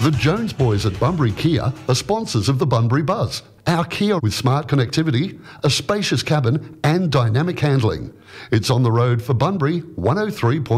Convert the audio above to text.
The Jones boys at Bunbury Kia are sponsors of the Bunbury Buzz. Our Kia with smart connectivity, a spacious cabin and dynamic handling. It's on the road for Bunbury 103.